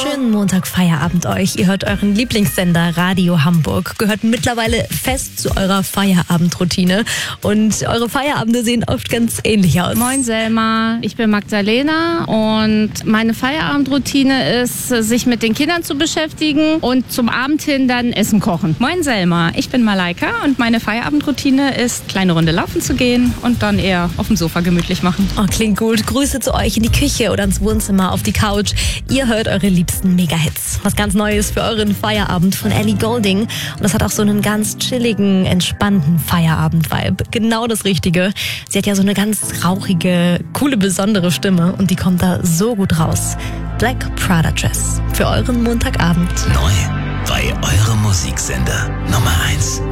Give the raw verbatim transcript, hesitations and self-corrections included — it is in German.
Schönen Montag-Feierabend euch. Ihr hört euren Lieblingssender Radio Hamburg. Gehört mittlerweile fest zu eurer Feierabendroutine. Und eure Feierabende sehen oft ganz ähnlich aus. Moin Selma, ich bin Magdalena und meine Feierabendroutine ist, sich mit den Kindern zu beschäftigen und zum Abend hin dann Essen kochen. Moin Selma, ich bin Malaika und meine Feierabendroutine ist, kleine Runde laufen zu gehen und dann eher auf dem Sofa gemütlich machen. Oh, klingt gut. Grüße zu euch in die Küche oder ins Wohnzimmer, auf die Couch. Ihr hört eure liebsten Mega-Hits. Was ganz Neues für euren Feierabend von Ellie Goulding. Und das hat auch so einen ganz chilligen, entspannten Feierabend-Vibe. Genau das Richtige. Sie hat ja so eine ganz rauchige, coole, besondere Stimme und die kommt da so gut raus. Black Prada Dress für euren Montagabend. Neu bei eurem Musiksender Nummer eins.